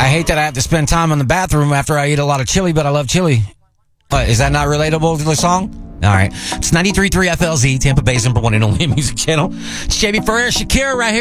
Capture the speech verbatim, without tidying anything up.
I hate that I have to spend time in the bathroom after I eat a lot of chili, but I love chili. What, is that not relatable to the song? All right. It's ninety-three point three F L Z, Tampa Bay's number one and only music channel. It's J B Ferrer, Shakira right here.